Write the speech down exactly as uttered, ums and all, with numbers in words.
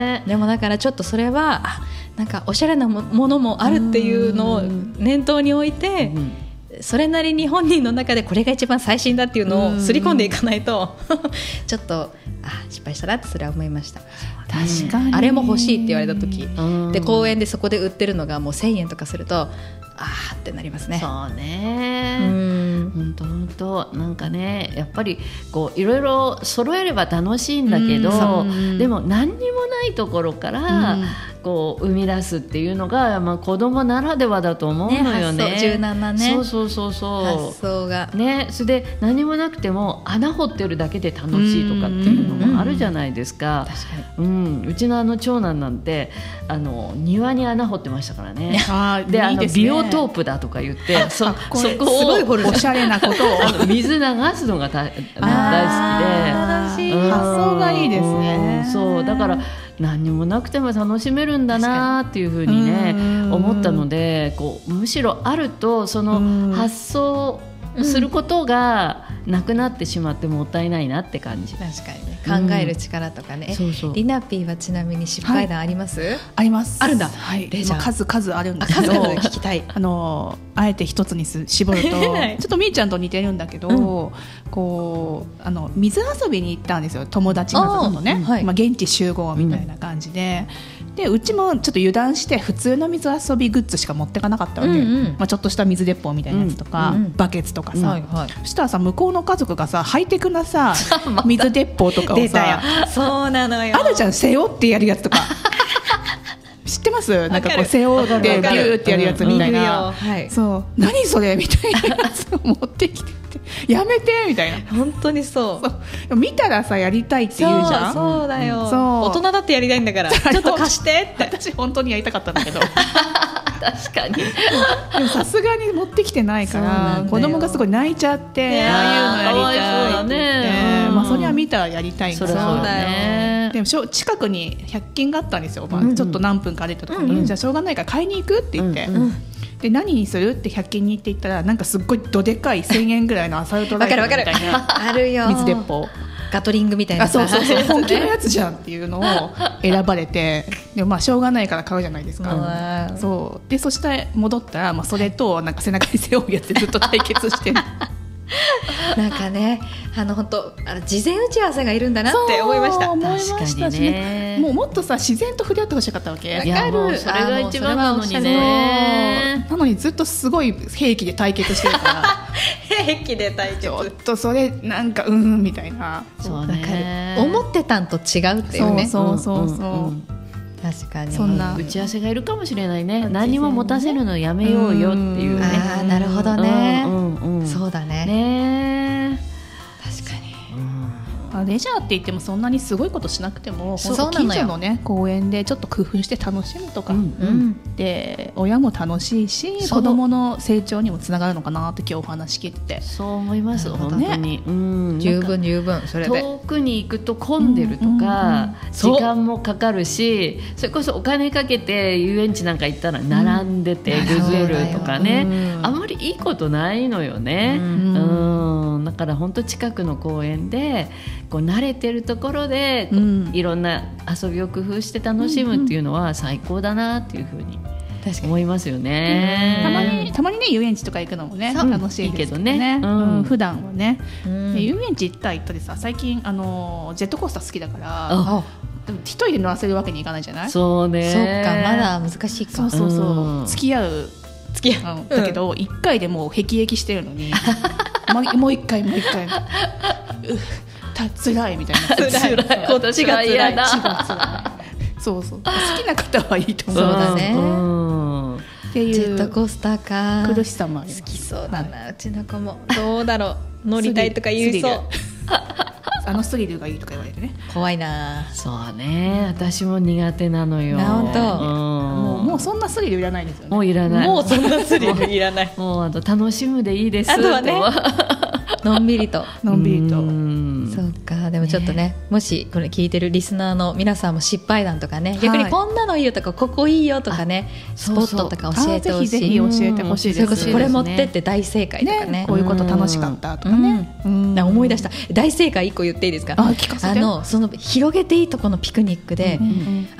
でもだからちょっとそれはあなんかおしゃれなものもあるっていうのを念頭に置いて、うんそれなりに本人の中でこれが一番最新だっていうのをすり込んでいかないとちょっとあ失敗したなってそれは思いました。 確かに、 あれも欲しいって言われた時で公園でそこで売ってるのがもうせんえんとかするとあーってなりますね。 そうね、本当本当なんかねやっぱりこういろいろ揃えれば楽しいんだけど、でも何にもないところからこう生み出すっていうのが、まあ、子供ならではだと思うのよね。 発想柔軟なね。 そうそうそうそう発想がね。それで何もなくても穴掘ってるだけで楽しいとかっていうのもあるじゃないですか。 確かに、うん、うちのあの長男なんてあの庭に穴掘ってましたからね。 あでいいですね、 あのビオトープだとか言ってそ, そこをすごいおしゃれなことをあの水流すのが大好きで楽しい発想がいいですね。 そうだから何にもなくても楽しめるんだなっていうふうにね思ったので、こうむしろあるとその発想することがなくなってしまってもったいないなって感じ。 確かにね、考える力とかね、うん、そうそうリナピーはちなみに失敗談あります？はい、 あります。 あるんだ、 はい、まあ、数々あるんですけど、 数々聞きたい。 あのあえて一つに絞ると、はい、ちょっとみーちゃんと似てるんだけど、うん、こうあの水遊びに行ったんですよ、友達のとね、はい、まあ、現地集合みたいな感じで、うん、でうちもちょっと油断して普通の水遊びグッズしか持ってかなかったわけ、うんうん、まあ、ちょっとした水鉄砲みたいなやつとか、うんうん、バケツとかさ、はいはい、そしたらさ向こうの家族がさハイテクなさ水鉄砲とかをさそうなのよ、 あるじゃん、背負ってやるやつとか知ってます？なんかこう背負ってビューってやるやつみたいな、うんはい、そう何それみたいなやつを持ってきてやめてみたいな。 本当にそう、 そう見たらさやりたいって言うじゃん。 そう、そうだよ、そう大人だってやりたいんだからちょっと貸してって私本当にやりたかったんだけど確かにでもさすがに持ってきてないから子供がすごい泣いちゃって、ああいうのやりたいって言って、まあ、それは見たらやりたいんだ。 そうだよね。 でも近くにひゃく均があったんですよ、まあ、ちょっと何分か歩いたところに、うんうん、じゃあしょうがないから買いに行くって言って、うんうん、で何にするってひゃく均に行って言ったらなんかすっごいどでかいせんえんぐらいのアサルトライフルみたいなあるよ水鉄砲ガトリングみたいな、 あそうそうそう本気のやつじゃんっていうのを選ばれてでもまあしょうがないから買うじゃないですか、うん、そうでそして戻ったら、まあ、それとなんか背中に背負うやつでずっと対決してなんかねあの本当あの事前打ち合わせがいるんだなって思いました。 思いましたしね、もうもっとさ自然と触れ合ってほしかったわけ。 わかる、それが一番なのにね。 なのにずっとすごい兵器で対決してるから兵器で対決ちょっとそれなんかうんみたいな。 そうね、 思ってたんと違うっていうね。 そうそうそうそう、うんうん、 確かにそんな打ち合わせがいるかもしれないね。何も持たせるのやめようよっていうね。 ああなるほどね、 うんうんうん、 そうだね。 ね確かに、 うん、レジャーって言ってもそんなにすごいことしなくても近所のね公園でちょっと工夫して楽しむとか、うんうん、で親も楽しいし子供の成長にもつながるのかなって今日お話聞いてそう思います。本当に、うん、 十分十分それで遠くに行くと混んでるとか、うんうんうん、時間もかかるしそれこそお金かけて遊園地なんか行ったら並んでてぐずるとかね、うん、あんまりいいことないのよね、うんうん、だから本当近くの公園でこう慣れてるところで、うん、いろんな遊びを工夫して楽しむっていうのは最高だなっていうふうに思いますよね。 たまにたまにね遊園地とか行くのもね楽しいですけどね、いいけどね、うんうん、普段はね、うん、遊園地行った行ったでさ最近あのジェットコースター好きだからでも一人で乗らせるわけにいかないじゃない。 そうね、 そっかまだ難しいか。 そうそうそう、うん、付き合う付き合う、 うん、だけど一、うん、回でもう辟易してるのにもう一回もう一回つらいみたいなつらいこっちが嫌だそうそう好きな方はいいと思う。 そうだね、 うんっていうジェットコースターか苦しさもあります。 好きそうだな、うちの子もどうだろう乗りたいとか言いそうあのスリルがいいとか言われてね怖いな。 そうね私も苦手なのよ。 本当、うん、 もう、もうそんなスリルいらないですよね。 もういらないもうそんなスリルいらないもうあと楽しむでいいですあとはねのんびりとのんびりと。 そうか。でもちょっとね、ねもしこれ聞いてるリスナーの皆さんも失敗談とかね、逆にこんなのいいよとかここいいよとかね、スポットとか教えてほしい。 ぜひぜひ教えてほしいです。 それこそこれ持ってって大正解とかね、 ねこういうこと楽しかったとかね、 うんうん、思い出した大正解いっこ言っていいですか。 あ、聞かせて。 あのその広げていいとこのピクニックで、うんうん、